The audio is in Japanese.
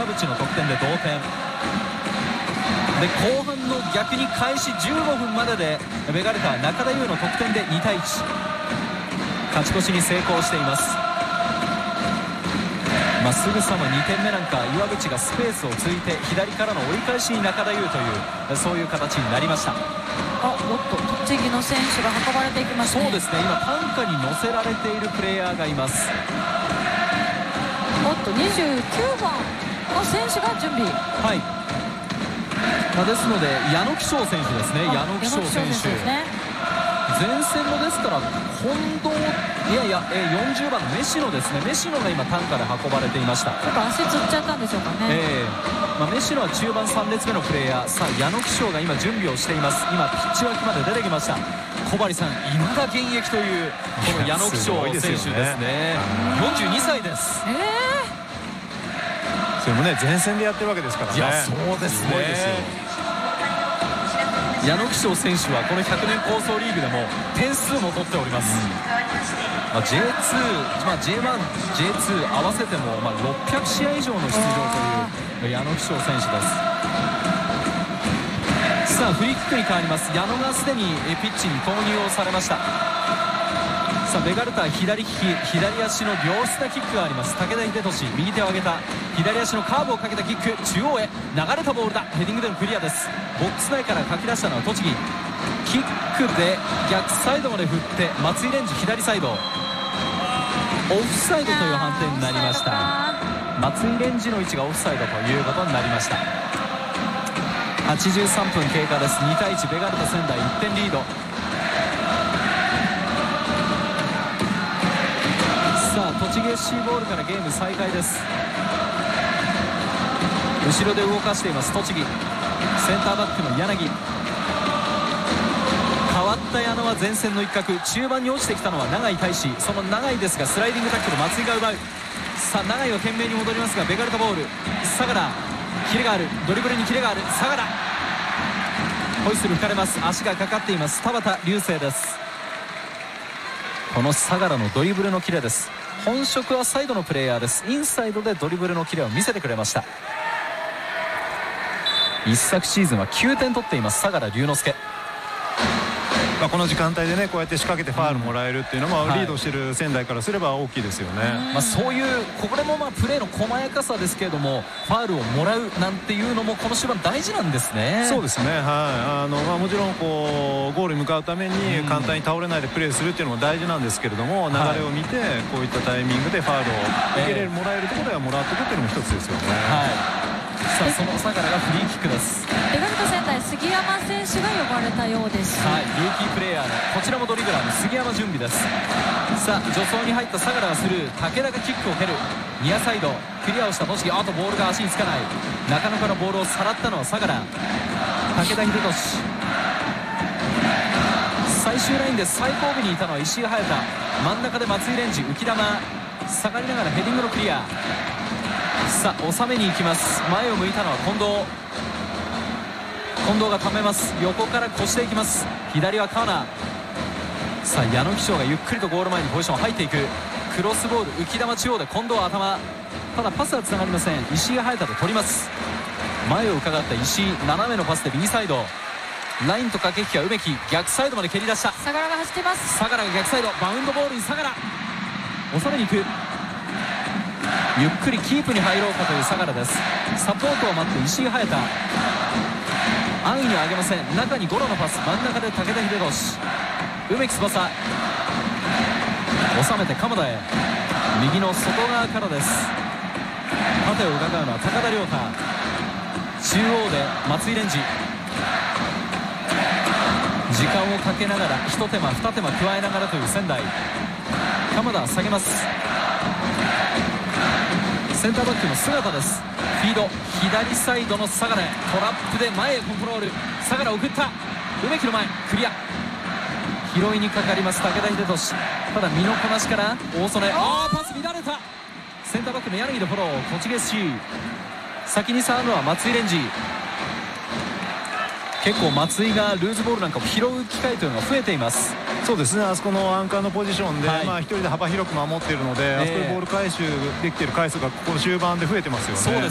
岩渕の得点で同点で、後半の逆に開始15分まででベガルタ中田優の得点で2対1、勝ち越しに成功しています。すぐさま2点目なんか岩渕がスペースをついて左からの折り返しに中田優というそういう形になりました。 おっと栃木の選手が運ばれていきましたね。 そうですね、今担架に乗せられているプレイヤーがいます。 おっと29番の選手が準備。 はい、ですので矢野貴章選手ですね。矢野貴章選手ですね。 前線のですから近藤、40番のメシノですね。メシノが今担架で運ばれていました。 ちょっと足つっちゃったんでしょうかね。 メシノは中盤3列目のプレイヤー。さあ矢野貴章が今準備をしています。今ピッチ脇まで出てきました。小針さん、未だ現役というこの矢野貴章選手ですね。42歳です。 それもね前線でやってるわけですからね。 いやそうですね。矢野貴章選手はこの100年構想リーグでも点数も取っております。J2、J1、J2 合わせても600試合以上の出場という矢野貴章選手です。さあフリーキックに変わります。矢野がすでにピッチに投入をされました。さあベガルタ左利き、左足の良質なキックがあります。武田秀俊、右手を上げた左足のカーブをかけたキック、中央へ流れたボールだ。ヘディングでのクリアです。ボックス内からかき出したのは栃木。キックで逆サイドまで振って松井蓮司左サイド、オフサイドという判定になりました。松井蓮司の位置がオフサイドということになりました。83分経過です。2対1、ベガルタ仙台1点リード。さあ栃木 SC ボールからゲーム再開です。後ろで動かしています栃木。センターバックの柳、変わった矢野は前線の一角、中盤に落ちてきたのは永井大志。その永井ですがスライディングタックル松井が奪う。さあ永井は懸命に戻りますがベガルタボール。相良、キレがある、ドリブルにキレがある。相良、ホイッスル吹かれます。足がかかっています田畑流星です。この相良のドリブルのキレです。本職はサイドのプレイヤーです。インサイドでドリブルのキレを見せてくれました。一昨シーズンは9点取っています相良龍之介。 この時間帯でねこうやって仕掛けてファウルもらえるっていうのもリードしている仙台からすれば大きいですよね。 そういうこれもプレーの細やかさですけれどもファウルをもらうなんていうのもこの終盤大事なんですね。 そうですね、はい。もちろんこうゴールに向かうために簡単に倒れないでプレーするっていうのも大事なんですけれども、流れを見てこういったタイミングでファウルを受けれる、もらえるところではもらっておくっていうのも一つですよね。 さあその相良がフリーキックです。 ベガルタ仙台杉山選手が呼ばれたようです。 ルーキープレイヤーのこちらもドリブラーの杉山準備です。さあ助走に入った相良がスルー、武田がキックを蹴る。ニアサイドクリアをした栃木。あとボールが足につかない。中野からボールをさらったのは相良。武田秀俊、最終ラインで最後尾にいたのは石井隼太。真ん中で松井蓮司、浮き球下がりながらヘディングのクリア。さあ収めに行きます。前を向いたのは近藤。近藤がためます。横から越していきます。左はカーナー。さあ矢野貴章がゆっくりとゴール前にポジション入っていく。クロスボール浮き球中央で近藤は頭。ただパスはつながりません。石井が隼太と取ります。前を伺った石井、斜めのパスで右サイド。ラインと駆け引きは梅木、逆サイドまで蹴り出した。 相良が走っています。 相良が逆サイド、バウンドボールに相良収めに行く。ゆっくりキープに入ろうかという相良です。サポートを待って石井隼太、安易には上げません。中にゴロのパス、真ん中で武田秀俊、梅木翼収めて鎌田へ、右の外側からです。縦を伺うのは高田亮太、中央で松井蓮司、時間をかけながら一手間二手間加えながらという仙台。鎌田下げます。センターバックの姿です。フィード左サイドの相良、トラップで前へコントロール。相良送った、梅木の前クリア、拾いにかかります武田秀俊。ただ身のこなしから大曽根、パス乱れた。センターバックの柳でフォロー。栃木 SC 先に触るのは松井蓮司。結構松井がルーズボールなんかを拾う機会というのが増えています。 そうですね、あそこのアンカーのポジションで、一人で幅広く守っているので、あそこでボール回収できている回数がここの終盤で増えてますよね。